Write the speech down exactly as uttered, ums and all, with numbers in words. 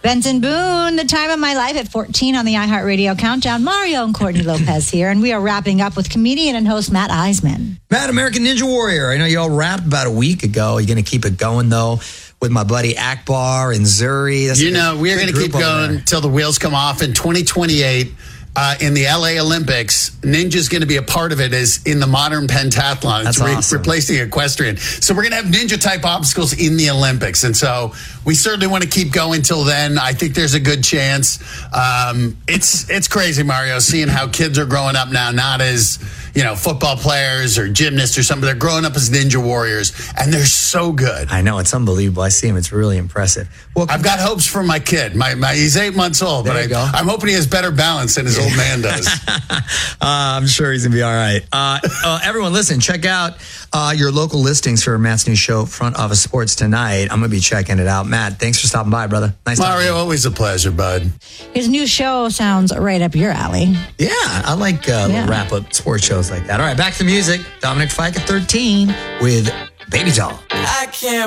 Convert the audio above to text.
Benson Boone, the time of my life at fourteen on the iHeartRadio Countdown. Mario and Courtney Lopez here, and we are wrapping up with comedian and host Matt Eisman. Matt, American Ninja Warrior. I know y'all wrapped about a week ago. You're going to keep it going, though, with my buddy Akbar and Zuri. That's you know, we're going to keep going until the wheels come off in twenty twenty-eight. Uh, in the L A Olympics, Ninja's going to be a part of it as in the modern pentathlon. That's it's re- awesome. replacing equestrian. So we're going to have ninja-type obstacles in the Olympics. And so we certainly want to keep going till then. I think there's a good chance. Um, it's it's crazy, Mario, seeing how kids are growing up now, not as, you know, football players or gymnasts or something. They're growing up as ninja warriors, and they're so good. I know. It's unbelievable. I see him. It's really impressive. Well, I've got hopes for my kid. My, my He's eight months old, there but you I, go. I'm hoping he has better balance than his old man does. uh, I'm sure he's going to be all right. Uh, uh, everyone, listen, check out uh, your local listings for Matt's new show, Front Office Sports, tonight. I'm going to be checking it out. Matt, thanks for stopping by, brother. Nice talking to you. Mario, always a pleasure, bud. His new show sounds right up your alley. Yeah, I like uh, Yeah. wrap-up sports shows like that. All right, back to music. Dominic Fike at thirteen with Baby Doll. I can't